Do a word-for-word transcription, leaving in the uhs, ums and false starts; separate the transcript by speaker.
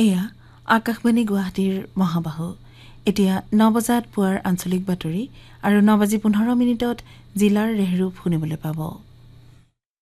Speaker 1: এয়া আকাশবাণী গুৱাহাটীৰ মহাবাহু। এতিয়া ন বজাত পুৱাৰ আঞ্চলিক বাতৰি আৰু ন বাজি পোন্ধৰ মিনিটত জিলাৰ ৰেহৰূপ শুনিবলৈ পাব।